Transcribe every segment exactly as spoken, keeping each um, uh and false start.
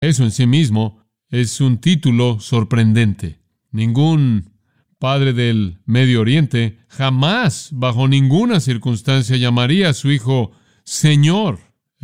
Eso en sí mismo es un título sorprendente. Ningún padre del Medio Oriente jamás, bajo ninguna circunstancia, llamaría a su hijo Señor.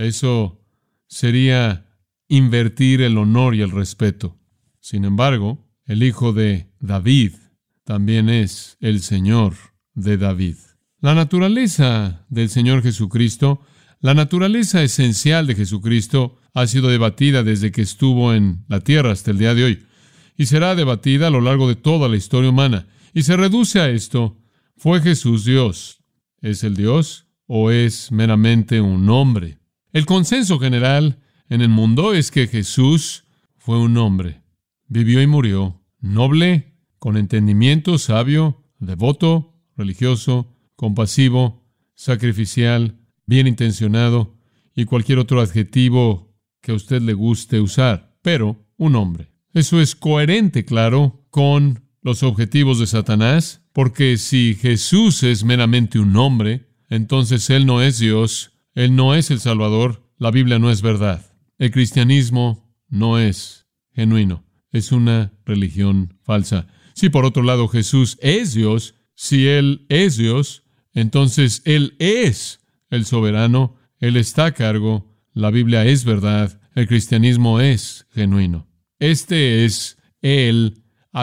Eso sería invertir el honor y el respeto. Sin embargo, el hijo de David también es el Señor de David. La naturaleza del Señor Jesucristo, la naturaleza esencial de Jesucristo, ha sido debatida desde que estuvo en la tierra hasta el día de hoy, y será debatida a lo largo de toda la historia humana. Y se reduce a esto: ¿fue Jesús Dios? ¿Es el Dios o es meramente un hombre? El consenso general en el mundo es que Jesús fue un hombre. Vivió y murió, noble, con entendimiento, sabio, devoto, religioso, compasivo, sacrificial, bien intencionado y cualquier otro adjetivo que a usted le guste usar, pero un hombre. Eso es coherente, claro, con los objetivos de Satanás, porque si Jesús es meramente un hombre, entonces Él no es Dios, Él no es el Salvador, la Biblia no es verdad. El cristianismo no es genuino, es una religión falsa. Si por otro lado Jesús es Dios, si Él es Dios, entonces Él es el soberano, Él está a cargo, la Biblia es verdad, el cristianismo es genuino. Este es el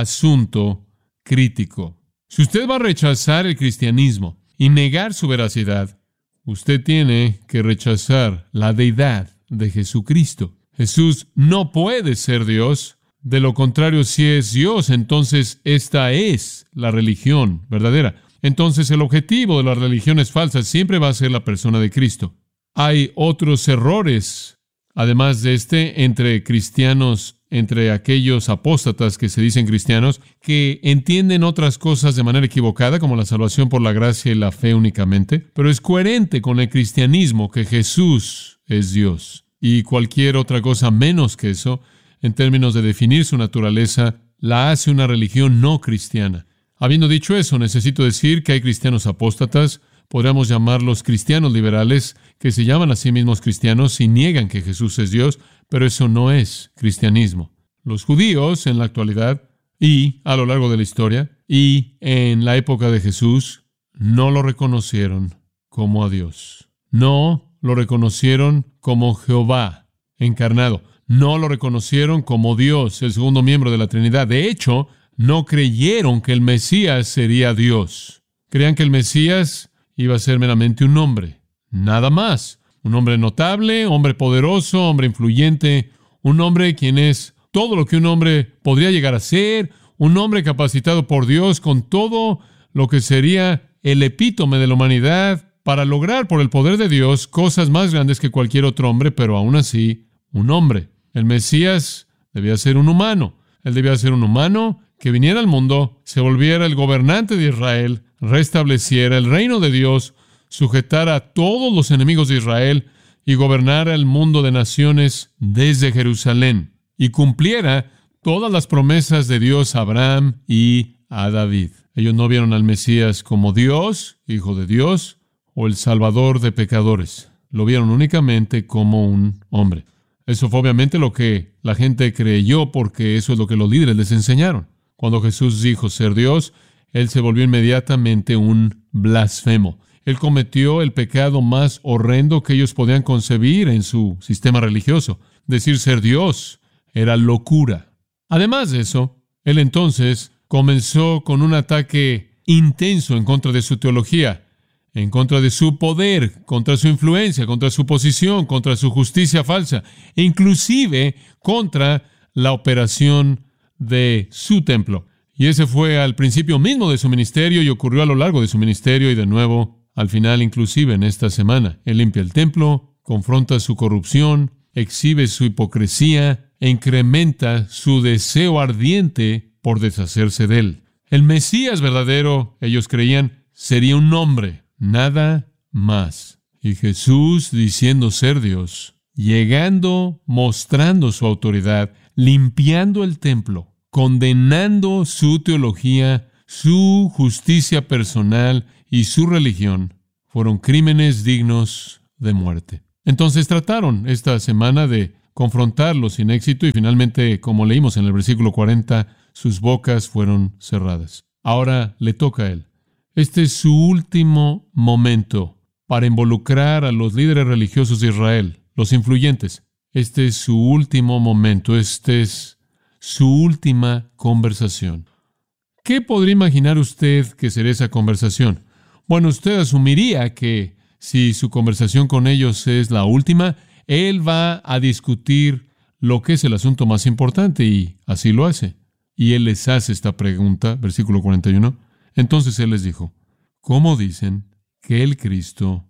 asunto crítico. Si usted va a rechazar el cristianismo y negar su veracidad, usted tiene que rechazar la deidad de Jesucristo. Jesús no puede ser Dios. De lo contrario, si es Dios, entonces esta es la religión verdadera. Entonces el objetivo de las religiones falsas siempre va a ser la persona de Cristo. Hay otros errores, además de este, entre cristianos, entre aquellos apóstatas que se dicen cristianos, que entienden otras cosas de manera equivocada, como la salvación por la gracia y la fe únicamente, pero es coherente con el cristianismo que Jesús es Dios. Y cualquier otra cosa menos que eso, en términos de definir su naturaleza, la hace una religión no cristiana. Habiendo dicho eso, necesito decir que hay cristianos apóstatas, podríamos llamarlos cristianos liberales, que se llaman a sí mismos cristianos y niegan que Jesús es Dios, pero eso no es cristianismo. Los judíos en la actualidad y a lo largo de la historia y en la época de Jesús no lo reconocieron como a Dios. No lo reconocieron como Jehová encarnado. No lo reconocieron como Dios, el segundo miembro de la Trinidad. De hecho, no creyeron que el Mesías sería Dios. Creían que el Mesías iba a ser meramente un hombre, nada más. Un hombre notable, hombre poderoso, hombre influyente, un hombre quien es todo lo que un hombre podría llegar a ser, un hombre capacitado por Dios con todo lo que sería el epítome de la humanidad para lograr por el poder de Dios cosas más grandes que cualquier otro hombre, pero aún así, un hombre. El Mesías debía ser un humano. Él debía ser un humano que viniera al mundo, se volviera el gobernante de Israel, restableciera el reino de Dios, sujetara a todos los enemigos de Israel y gobernara el mundo de naciones desde Jerusalén y cumpliera todas las promesas de Dios a Abraham y a David. Ellos no vieron al Mesías como Dios, Hijo de Dios, o el Salvador de pecadores. Lo vieron únicamente como un hombre. Eso fue obviamente lo que la gente creyó, porque eso es lo que los líderes les enseñaron. Cuando Jesús dijo ser Dios, Él se volvió inmediatamente un blasfemo. Él cometió el pecado más horrendo que ellos podían concebir en su sistema religioso. Decir ser Dios era locura. Además de eso, Él entonces comenzó con un ataque intenso en contra de su teología, en contra de su poder, contra su influencia, contra su posición, contra su justicia falsa, e inclusive contra la operación de su templo. Y ese fue al principio mismo de su ministerio y ocurrió a lo largo de su ministerio y de nuevo al final, inclusive en esta semana. Él limpia el templo, confronta su corrupción, exhibe su hipocresía e incrementa su deseo ardiente por deshacerse de él. El Mesías verdadero, ellos creían, sería un hombre, nada más. Y Jesús, diciendo ser Dios, llegando, mostrando su autoridad, limpiando el templo, condenando su teología, su justicia personal y su religión, fueron crímenes dignos de muerte. Entonces trataron esta semana de confrontarlo sin éxito y finalmente, como leímos en el versículo cuarenta, sus bocas fueron cerradas. Ahora le toca a él. Este es su último momento para involucrar a los líderes religiosos de Israel, los influyentes. Este es su último momento, esta es su última conversación. ¿Qué podría imaginar usted que sería esa conversación? Bueno, usted asumiría que si su conversación con ellos es la última, él va a discutir lo que es el asunto más importante y así lo hace. Y él les hace esta pregunta, versículo cuarenta y uno. Entonces él les dijo, ¿cómo dicen que el Cristo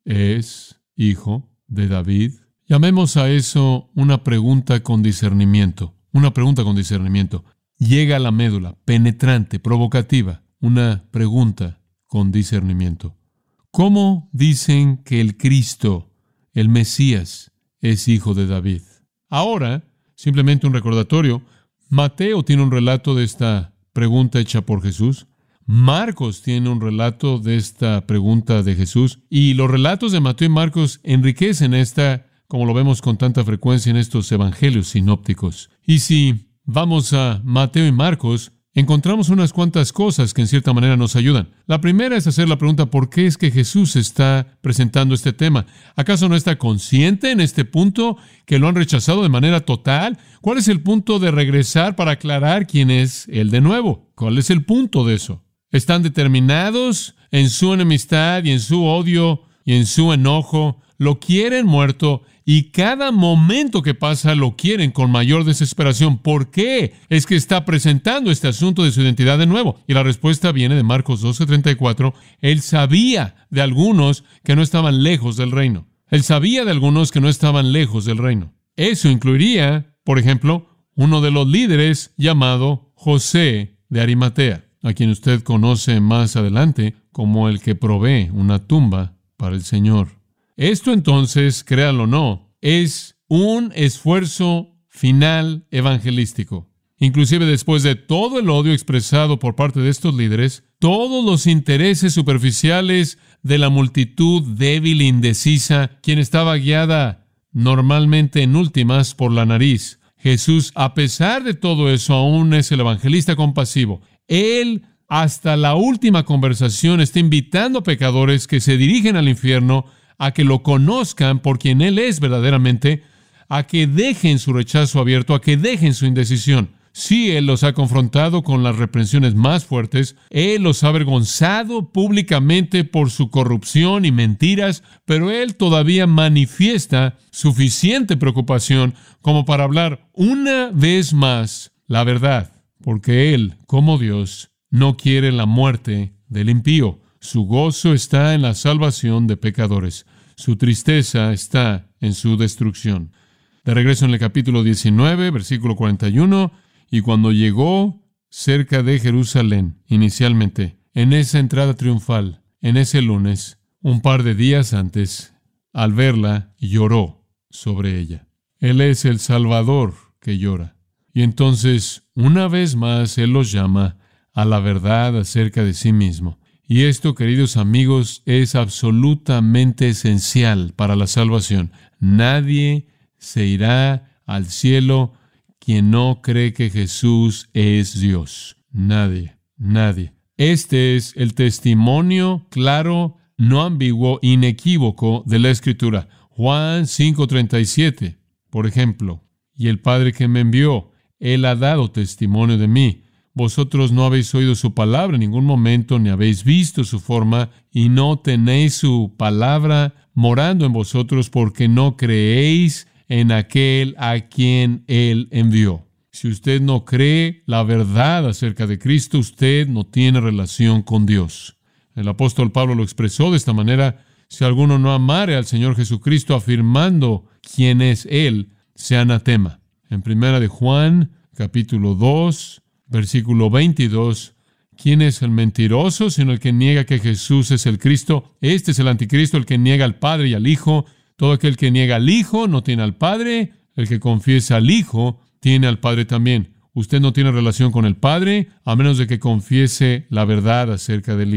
es hijo de David? Llamemos a eso una pregunta con discernimiento. Una pregunta con discernimiento. Llega a la médula, penetrante, provocativa. Una pregunta con discernimiento. ¿Cómo dicen que el Cristo, el Mesías, es hijo de David? Ahora, simplemente un recordatorio, Mateo tiene un relato de esta pregunta hecha por Jesús. Marcos tiene un relato de esta pregunta de Jesús. Y los relatos de Mateo y Marcos enriquecen esta, como lo vemos con tanta frecuencia en estos evangelios sinópticos. Y si vamos a Mateo y Marcos, encontramos unas cuantas cosas que en cierta manera nos ayudan. La primera es hacer la pregunta, ¿por qué es que Jesús está presentando este tema? ¿Acaso no está consciente en este punto que lo han rechazado de manera total? ¿Cuál es el punto de regresar para aclarar quién es Él de nuevo? ¿Cuál es el punto de eso? ¿Están determinados en su enemistad y en su odio y en su enojo? Lo quieren muerto y cada momento que pasa lo quieren con mayor desesperación. ¿Por qué es que está presentando este asunto de su identidad de nuevo? Y la respuesta viene de Marcos doce treinta y cuatro. Él sabía de algunos que no estaban lejos del reino. Él sabía de algunos que no estaban lejos del reino. Eso incluiría, por ejemplo, uno de los líderes llamado José de Arimatea, a quien usted conoce más adelante como el que provee una tumba para el Señor. Esto entonces, créanlo o no, es un esfuerzo final evangelístico. Inclusive después de todo el odio expresado por parte de estos líderes, todos los intereses superficiales de la multitud débil e indecisa, quien estaba guiada normalmente en últimas por la nariz, Jesús, a pesar de todo eso, aún es el evangelista compasivo. Él, hasta la última conversación, está invitando a pecadores que se dirigen al infierno a que lo conozcan por quien Él es verdaderamente, a que dejen su rechazo abierto, a que dejen su indecisión. Sí, Él los ha confrontado con las reprensiones más fuertes, Él los ha avergonzado públicamente por su corrupción y mentiras, pero Él todavía manifiesta suficiente preocupación como para hablar una vez más la verdad, porque Él, como Dios, no quiere la muerte del impío. Su gozo está en la salvación de pecadores. Su tristeza está en su destrucción. De regreso en el capítulo diecinueve, versículo cuarenta y uno, y cuando llegó cerca de Jerusalén, inicialmente, en esa entrada triunfal, en ese lunes, un par de días antes, al verla, lloró sobre ella. Él es el Salvador que llora. Y entonces, una vez más, Él los llama a la verdad acerca de sí mismo. Y esto, queridos amigos, es absolutamente esencial para la salvación. Nadie se irá al cielo quien no cree que Jesús es Dios. Nadie, nadie. Este es el testimonio claro, no ambiguo, inequívoco de la Escritura. Juan cinco treinta y siete, por ejemplo. Y el Padre que me envió, Él ha dado testimonio de mí. Vosotros no habéis oído su palabra en ningún momento, ni habéis visto su forma, y no tenéis su palabra morando en vosotros, porque no creéis en aquel a quien Él envió. Si usted no cree la verdad acerca de Cristo, usted no tiene relación con Dios. El apóstol Pablo lo expresó de esta manera: si alguno no amare al Señor Jesucristo afirmando quién es Él, sea anatema. En primera de Juan, capítulo dos, versículo veintidós, ¿quién es el mentiroso sino el que niega que Jesús es el Cristo? Este es el anticristo, el que niega al Padre y al Hijo. Todo aquel que niega al Hijo no tiene al Padre. El que confiesa al Hijo tiene al Padre también. Usted no tiene relación con el Padre a menos de que confiese la verdad acerca del Hijo.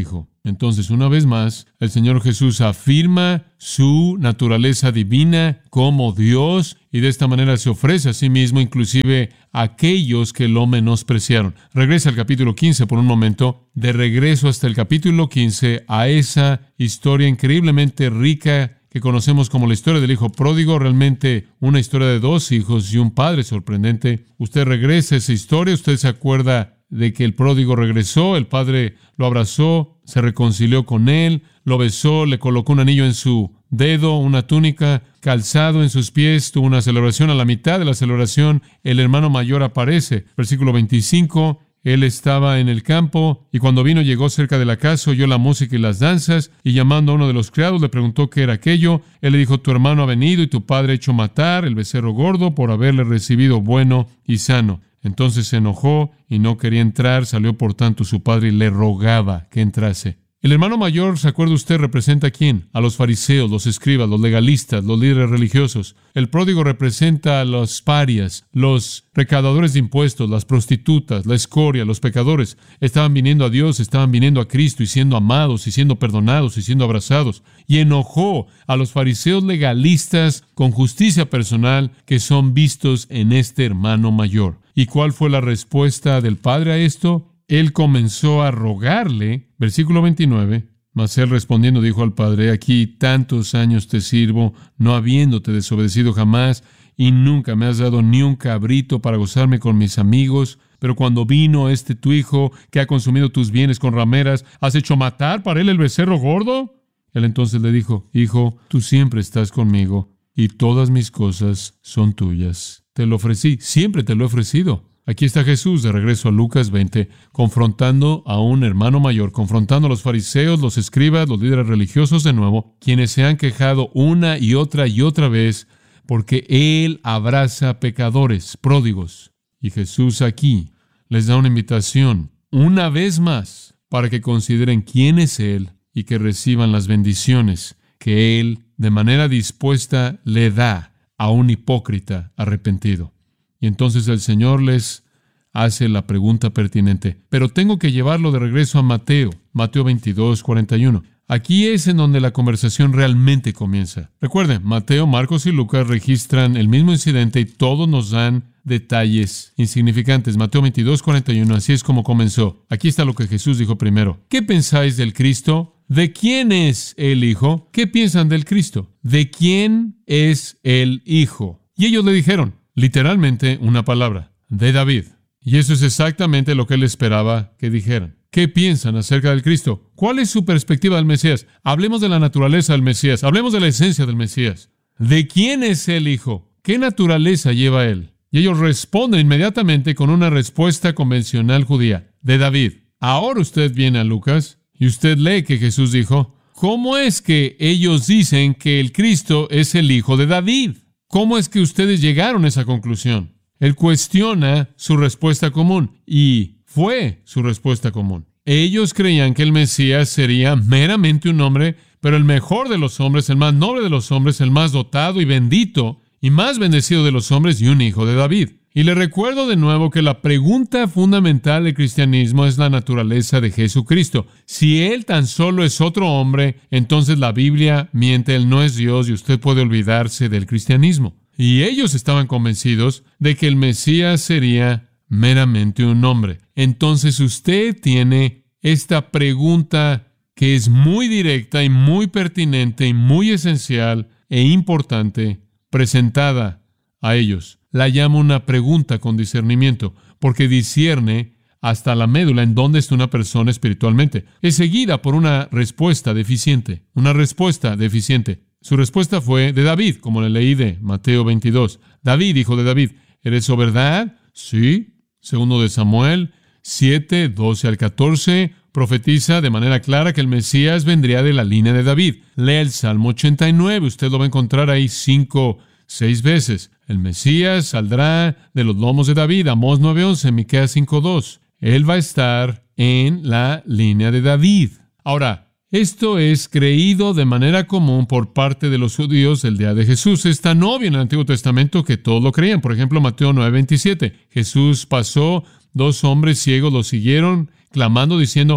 Entonces, una vez más, el Señor Jesús afirma su naturaleza divina como Dios y de esta manera se ofrece a sí mismo, inclusive a aquellos que lo menospreciaron. Regresa al capítulo quince por un momento. De regreso hasta el capítulo quince, a esa historia increíblemente rica que conocemos como la historia del hijo pródigo, realmente una historia de dos hijos y un padre sorprendente. Usted regresa a esa historia, usted se acuerda de que el pródigo regresó, el padre lo abrazó, se reconcilió con él, lo besó, le colocó un anillo en su dedo, una túnica, calzado en sus pies, tuvo una celebración. A la mitad de la celebración, el hermano mayor aparece. Versículo veinticinco, él estaba en el campo, y cuando vino llegó cerca de la casa, oyó la música y las danzas, y llamando a uno de los criados, le preguntó qué era aquello. Él le dijo, tu hermano ha venido, y tu padre ha hecho matar el becerro gordo por haberle recibido bueno y sano. Entonces se enojó y no quería entrar, salió por tanto su padre y le rogaba que entrase. El hermano mayor, ¿se acuerda usted? ¿Representa a quién? A los fariseos, los escribas, los legalistas, los líderes religiosos. El pródigo representa a los parias, los recaudadores de impuestos, las prostitutas, la escoria, los pecadores. Estaban viniendo a Dios, estaban viniendo a Cristo y siendo amados y siendo perdonados y siendo abrazados. Y enojó a los fariseos legalistas con justicia personal que son vistos en este hermano mayor. ¿Y cuál fue la respuesta del padre a esto? Él comenzó a rogarle, versículo veintinueve, mas él respondiendo dijo al padre, aquí tantos años te sirvo, no habiéndote desobedecido jamás, y nunca me has dado ni un cabrito para gozarme con mis amigos, pero cuando vino este tu hijo, que ha consumido tus bienes con rameras, ¿has hecho matar para él el becerro gordo? Él entonces le dijo, hijo, tú siempre estás conmigo, y todas mis cosas son tuyas. Te lo ofrecí, siempre te lo he ofrecido. Aquí está Jesús, de regreso a Lucas veinte, confrontando a un hermano mayor, confrontando a los fariseos, los escribas, los líderes religiosos de nuevo, quienes se han quejado una y otra y otra vez porque Él abraza pecadores, pródigos. Y Jesús aquí les da una invitación, una vez más, para que consideren quién es Él y que reciban las bendiciones que Él, de manera dispuesta, le da a un hipócrita arrepentido. Y entonces el Señor les hace la pregunta pertinente. Pero tengo que llevarlo de regreso a Mateo, Mateo veintidós, cuarenta y uno. Aquí es en donde la conversación realmente comienza. Recuerden, Mateo, Marcos y Lucas registran el mismo incidente y todos nos dan detalles insignificantes. Mateo veintidós, cuarenta y uno, así es como comenzó. Aquí está lo que Jesús dijo primero. ¿Qué pensáis del Cristo? ¿De quién es el Hijo? ¿Qué piensan del Cristo? ¿De quién es el Hijo? Y ellos le dijeron, literalmente, una palabra, de David. Y eso es exactamente lo que él esperaba que dijeran. ¿Qué piensan acerca del Cristo? ¿Cuál es su perspectiva del Mesías? Hablemos de la naturaleza del Mesías. Hablemos de la esencia del Mesías. ¿De quién es el Hijo? ¿Qué naturaleza lleva él? Y ellos responden inmediatamente con una respuesta convencional judía. De David. Ahora usted viene a Lucas y usted lee que Jesús dijo, ¿cómo es que ellos dicen que el Cristo es el Hijo de David? ¿Cómo es que ustedes llegaron a esa conclusión? Él cuestiona su respuesta común, y fue su respuesta común. Ellos creían que el Mesías sería meramente un hombre, pero el mejor de los hombres, el más noble de los hombres, el más dotado y bendito, y más bendecido de los hombres, y un hijo de David. Y le recuerdo de nuevo que la pregunta fundamental del cristianismo es la naturaleza de Jesucristo. Si Él tan solo es otro hombre, entonces la Biblia miente, Él no es Dios y usted puede olvidarse del cristianismo. Y ellos estaban convencidos de que el Mesías sería meramente un hombre. Entonces usted tiene esta pregunta que es muy directa y muy pertinente y muy esencial e importante presentada a ellos. La llamo una pregunta con discernimiento, porque discierne hasta la médula en dónde está una persona espiritualmente. Es seguida por una respuesta deficiente, una respuesta deficiente. Su respuesta fue de David, como le leí de Mateo veintidós. David, hijo de David, ¿eres eso verdad? Sí. Segundo de Samuel siete, doce al catorce, profetiza de manera clara que el Mesías vendría de la línea de David. Lea el Salmo ochenta y nueve, usted lo va a encontrar ahí cinco, seis veces. El Mesías saldrá de los lomos de David, Amós nueve once, Miqueas cinco dos. Él va a estar en la línea de David. Ahora, esto es creído de manera común por parte de los judíos del día de Jesús. Es tan obvio en el Antiguo Testamento que todos lo creían. Por ejemplo, Mateo nueve veintisiete. Jesús pasó, dos hombres ciegos lo siguieron, clamando, diciendo,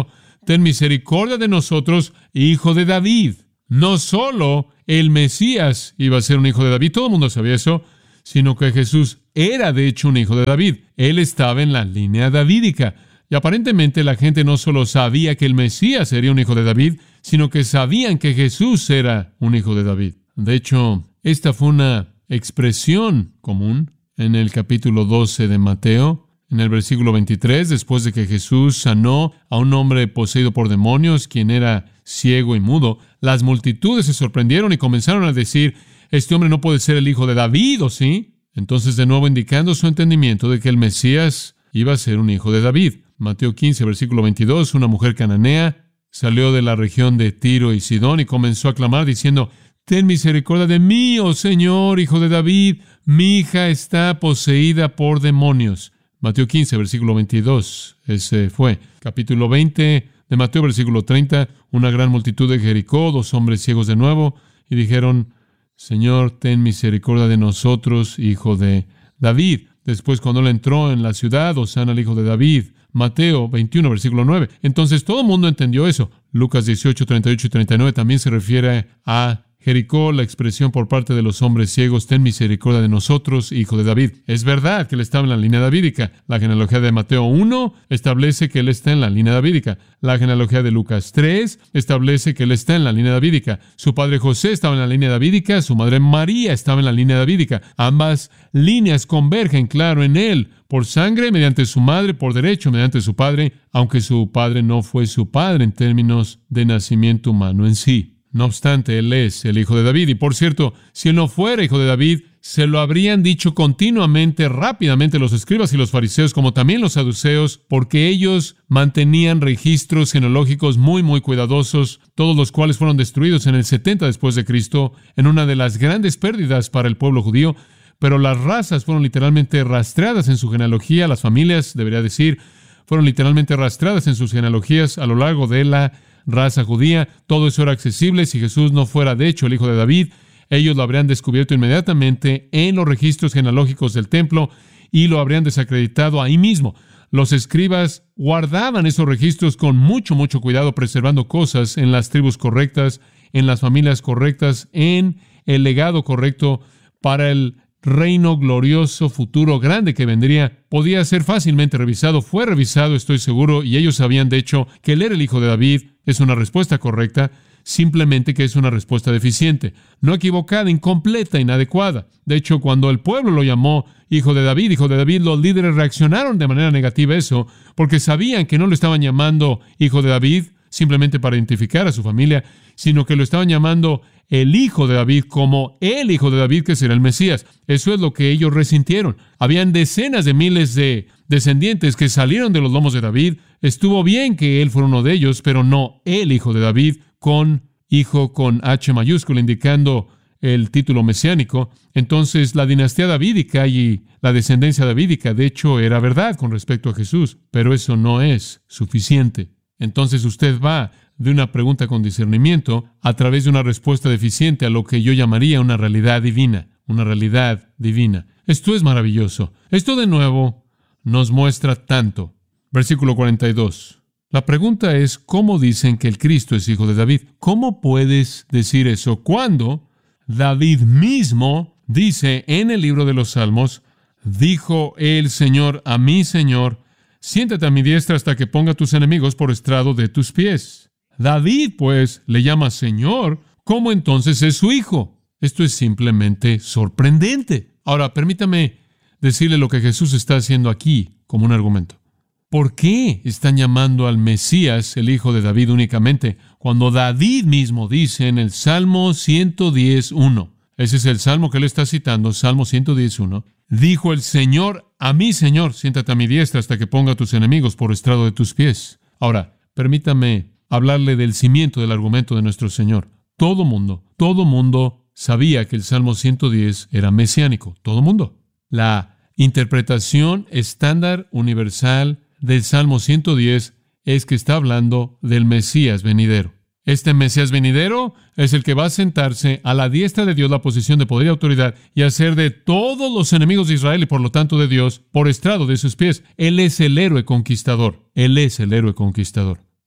ten misericordia de nosotros, hijo de David. No solo el Mesías iba a ser un hijo de David, todo el mundo sabía eso, sino que Jesús era de hecho un hijo de David. Él estaba en la línea davídica. Y aparentemente la gente no solo sabía que el Mesías sería un hijo de David, sino que sabían que Jesús era un hijo de David. De hecho, esta fue una expresión común en el capítulo doce de Mateo, en el versículo veintitrés, después de que Jesús sanó a un hombre poseído por demonios, quien era ciego y mudo. Las multitudes se sorprendieron y comenzaron a decir, este hombre no puede ser el hijo de David, ¿o sí? Entonces, de nuevo indicando su entendimiento de que el Mesías iba a ser un hijo de David. Mateo quince, versículo veintidós, una mujer cananea salió de la región de Tiro y Sidón y comenzó a clamar diciendo, ten misericordia de mí, oh Señor, hijo de David, mi hija está poseída por demonios. Mateo quince, versículo veintidós, ese fue. Capítulo veinte de Mateo, versículo treinta, una gran multitud de Jericó, dos hombres ciegos de nuevo, y dijeron, Señor, ten misericordia de nosotros, hijo de David. Después, cuando él entró en la ciudad, hosana al hijo de David. Mateo veintiuno, versículo nueve. Entonces, todo el mundo entendió eso. Lucas dieciocho, treinta y ocho y treinta y nueve también se refiere a Jericó, la expresión por parte de los hombres ciegos, ten misericordia de nosotros, hijo de David. Es verdad que él estaba en la línea davídica. La genealogía de Mateo uno establece que él está en la línea davídica. La genealogía de Lucas tres establece que él está en la línea davídica. Su padre José estaba en la línea davídica, su madre María estaba en la línea davídica. Ambas líneas convergen, claro, en él, por sangre, mediante su madre, por derecho, mediante su padre, aunque su padre no fue su padre en términos de nacimiento humano en sí. No obstante, él es el hijo de David. Y por cierto, si él no fuera hijo de David, se lo habrían dicho continuamente, rápidamente los escribas y los fariseos, como también los saduceos, porque ellos mantenían registros genealógicos muy, muy cuidadosos, todos los cuales fueron destruidos en el setenta después de Cristo, en una de las grandes pérdidas para el pueblo judío. Pero las razas fueron literalmente rastreadas en su genealogía, las familias, debería decir, fueron literalmente rastreadas en sus genealogías a lo largo de la raza judía. Todo eso era accesible. Si Jesús no fuera de hecho el hijo de David, ellos lo habrían descubierto inmediatamente en los registros genealógicos del templo y lo habrían desacreditado ahí mismo. Los escribas guardaban esos registros con mucho, mucho cuidado, preservando cosas en las tribus correctas, en las familias correctas, en el legado correcto para el reino glorioso, futuro, grande que vendría. Podía ser fácilmente revisado. Fue revisado, estoy seguro, y ellos sabían, de hecho, que él era el hijo de David. Es una respuesta correcta, simplemente que es una respuesta deficiente, no equivocada, incompleta, inadecuada. De hecho, cuando el pueblo lo llamó hijo de David, hijo de David, los líderes reaccionaron de manera negativa a eso, porque sabían que no lo estaban llamando hijo de David simplemente para identificar a su familia, sino que lo estaban llamando el hijo de David como el hijo de David, que será el Mesías. Eso es lo que ellos resintieron. Habían decenas de miles de descendientes que salieron de los lomos de David. Estuvo bien que él fuera uno de ellos, pero no el hijo de David, con hijo con H mayúscula, indicando el título mesiánico. Entonces, la dinastía davídica y la descendencia davídica, de hecho, era verdad con respecto a Jesús, pero eso no es suficiente. Entonces, usted va de una pregunta con discernimiento a través de una respuesta deficiente a lo que yo llamaría una realidad divina, una realidad divina. Esto es maravilloso. Esto de nuevo nos muestra tanto. Versículo cuarenta y dos. La pregunta es, ¿cómo dicen que el Cristo es hijo de David? ¿Cómo puedes decir eso cuando David mismo dice en el libro de los Salmos, dijo el Señor a mi Señor, siéntate a mi diestra hasta que ponga a tus enemigos por estrado de tus pies? David, pues, le llama Señor. ¿Cómo entonces es su hijo? Esto es simplemente sorprendente. Ahora, permítame decirle lo que Jesús está haciendo aquí como un argumento. ¿Por qué están llamando al Mesías el hijo de David únicamente cuando David mismo dice en el Salmo ciento diez, uno? Ese es el salmo que él está citando, Salmo ciento diez, uno. Dijo el Señor a mi Señor, siéntate a mi diestra hasta que ponga a tus enemigos por estrado de tus pies. Ahora, permítame hablarle del cimiento del argumento de nuestro Señor. Todo mundo, todo mundo sabía que el Salmo ciento diez era mesiánico. Todo mundo. La interpretación estándar universal del Salmo ciento diez es que está hablando del Mesías venidero. Este Mesías venidero es el que va a sentarse a la diestra de Dios, la posición de poder y autoridad, y hacer de todos los enemigos de Israel y por lo tanto de Dios por estrado de sus pies. Él es el héroe conquistador. Él es el héroe conquistador.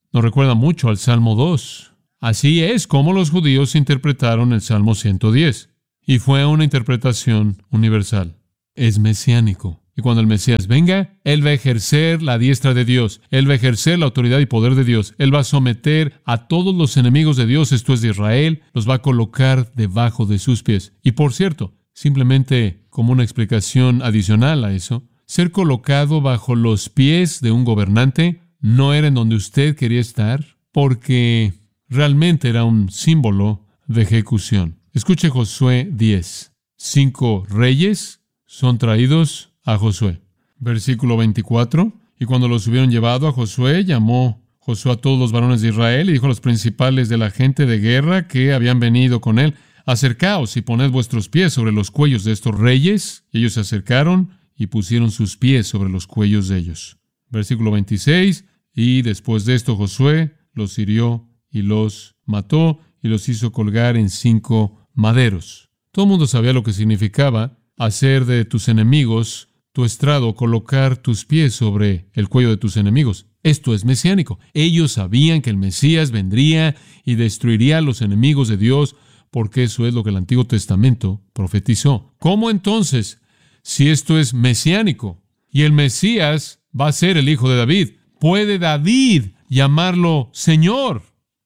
Nos recuerda mucho al Salmo dos. Así es como los judíos interpretaron el Salmo ciento diez. Y fue una interpretación universal. Es mesiánico. Y cuando el Mesías venga, Él va a ejercer la diestra de Dios. Él va a ejercer la autoridad y poder de Dios. Él va a someter a todos los enemigos de Dios, esto es de Israel, los va a colocar debajo de sus pies. Y por cierto, simplemente como una explicación adicional a eso, ser colocado bajo los pies de un gobernante no era en donde usted quería estar, porque realmente era un símbolo de ejecución. Escuche Josué diez. Cinco reyes son traídos a Josué. Versículo veinticuatro. Y cuando los hubieron llevado a Josué, llamó Josué a todos los varones de Israel y dijo a los principales de la gente de guerra que habían venido con él: acercaos y poned vuestros pies sobre los cuellos de estos reyes. Y ellos se acercaron y pusieron sus pies sobre los cuellos de ellos. Versículo veintiséis. Y después de esto Josué los hirió y los mató y los hizo colgar en cinco maderos. Todo el mundo sabía lo que significaba hacer de tus enemigos tu estrado, colocar tus pies sobre el cuello de tus enemigos. Esto es mesiánico. Ellos sabían que el Mesías vendría y destruiría a los enemigos de Dios, porque eso es lo que el Antiguo Testamento profetizó. ¿Cómo entonces, si esto es mesiánico y el Mesías va a ser el hijo de David, puede David llamarlo Señor?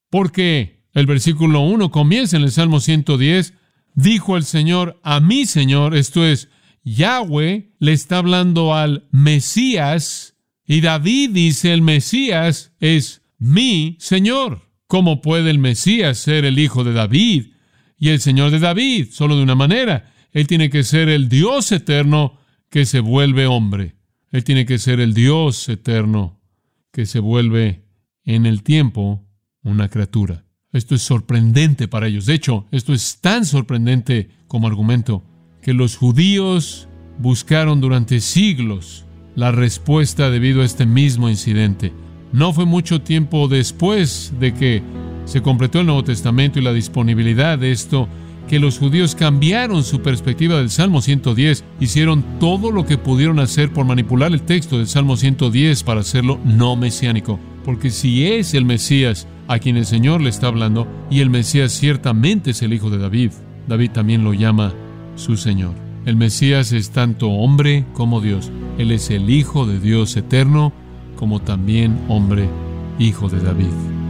Porque el versículo uno comienza en el Salmo ciento diez, dijo el Señor a mi Señor, esto es, Yahweh le está hablando al Mesías, y David dice, el Mesías es mi Señor. ¿Cómo puede el Mesías ser el hijo de David y el Señor de David? Solo de una manera. Él tiene que ser el Dios eterno que se vuelve hombre. Él tiene que ser el Dios eterno que se vuelve en el tiempo una criatura. Esto es sorprendente para ellos. De hecho, esto es tan sorprendente como argumento que los judíos buscaron durante siglos la respuesta debido a este mismo incidente. No fue mucho tiempo después de que se completó el Nuevo Testamento y la disponibilidad de esto, que los judíos cambiaron su perspectiva del Salmo ciento diez, hicieron todo lo que pudieron hacer por manipular el texto del Salmo ciento diez para hacerlo no mesiánico. Porque si es el Mesías a quien el Señor le está hablando, y el Mesías ciertamente es el hijo de David, David también lo llama su Señor. El Mesías es tanto hombre como Dios. Él es el Hijo de Dios eterno, como también hombre, hijo de David.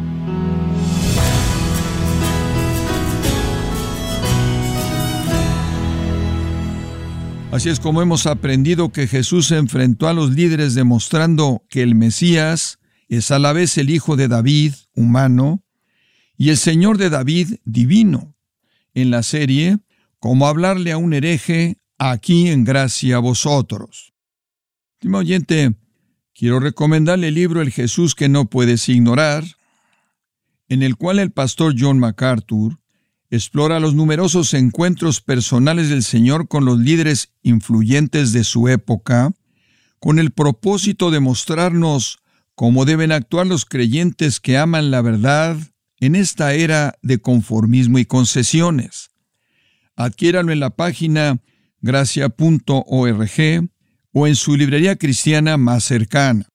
Así es como hemos aprendido que Jesús se enfrentó a los líderes demostrando que el Mesías es a la vez el Hijo de David, humano, y el Señor de David, divino. En la serie, Cómo hablarle a un hereje, aquí en Gracia a Vosotros. Estimado oyente, quiero recomendarle el libro El Jesús que no puedes ignorar, en el cual el pastor John MacArthur explora los numerosos encuentros personales del Señor con los líderes influyentes de su época, con el propósito de mostrarnos cómo deben actuar los creyentes que aman la verdad en esta era de conformismo y concesiones. Adquiéralo en la página gracia punto org o en su librería cristiana más cercana.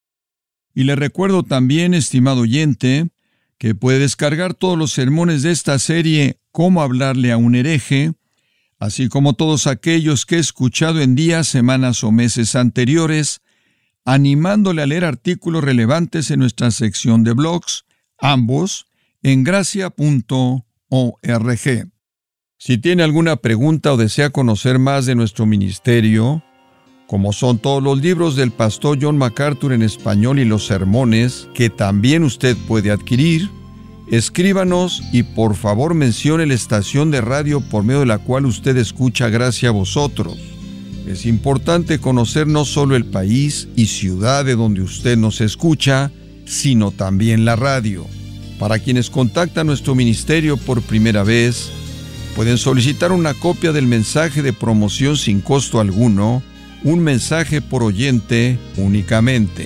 Y le recuerdo también, estimado oyente, que puede descargar todos los sermones de esta serie Cómo hablarle a un hereje, así como todos aquellos que he escuchado en días, semanas o meses anteriores, animándole a leer artículos relevantes en nuestra sección de blogs, ambos en gracia punto org. Si tiene alguna pregunta o desea conocer más de nuestro ministerio, como son todos los libros del pastor John MacArthur en español y los sermones que también usted puede adquirir, escríbanos y por favor mencione la estación de radio por medio de la cual usted escucha Gracia a Vosotros. Es importante conocer no solo el país y ciudad de donde usted nos escucha, sino también la radio. Para quienes contactan nuestro ministerio por primera vez, pueden solicitar una copia del mensaje de promoción sin costo alguno, un mensaje por oyente únicamente.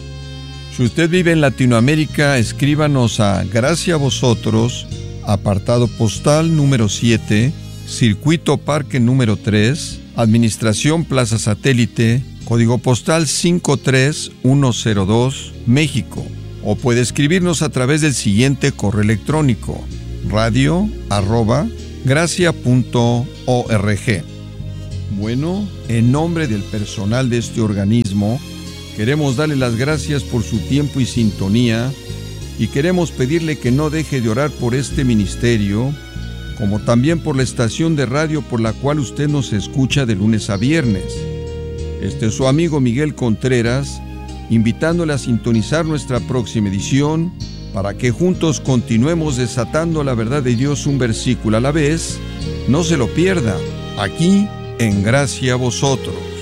Si usted vive en Latinoamérica, escríbanos a Gracia a Vosotros, apartado postal número siete, Circuito Parque número tres, Administración Plaza Satélite, código postal cinco tres uno cero dos, México. o puede escribirnos a través del siguiente correo electrónico: radio arroba gracia punto org. Bueno, en nombre del personal de este organismo, queremos darle las gracias por su tiempo y sintonía, y queremos pedirle que no deje de orar por este ministerio, como también por la estación de radio por la cual usted nos escucha de lunes a viernes. Este es su amigo Miguel Contreras, invitándole a sintonizar nuestra próxima edición para que juntos continuemos desatando la verdad de Dios un versículo a la vez. No se lo pierda, aquí en Gracia a Vosotros.